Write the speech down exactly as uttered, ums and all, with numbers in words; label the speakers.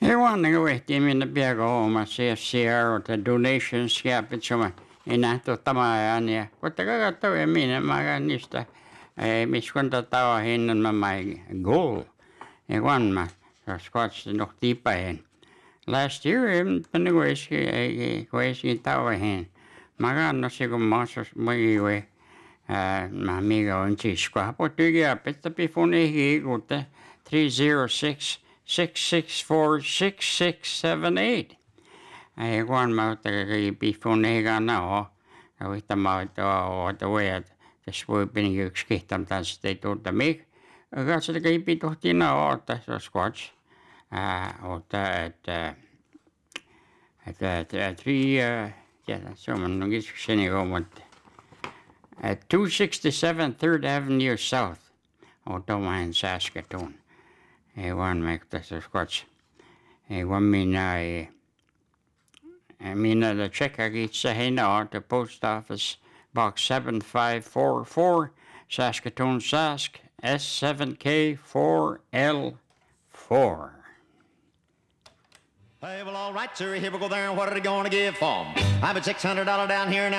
Speaker 1: Ewan nga wehti minna biago oma C F C R o ta donation skapit soma inato tamayan ya. Kota ka taw e mina maga nista e miskunta tawa hinnan ma mai goal. Ewan ma so squats nog tipa hen. Last year em panigwes ki kwes ki tawa hen. Maga no sigo masos mai we ma amiga onchi skwa po tugia pesta pifone hi gota three zero six six six four six six seven eight. Ai quan ma ta cái pifone ga na o. Ai ta ma ta o ta we ta spo bin ju skittam ta state o ta mig. Ga så det pi to tina o ta så squats. Ah o ta et et et three ja så man nog is sinne go mot at two sixty-seven third Avenue South. Ottawa in Saskatoon. E wan mek ta så squats. E wan mina e mina the check I get sa hina the post office box seven five four four Saskatoon Sask S seven K four L four.
Speaker 2: Hey, well, all right, sir. Here we go there. And what are they going to give for 'em? I'm at six hundred dollars down here now.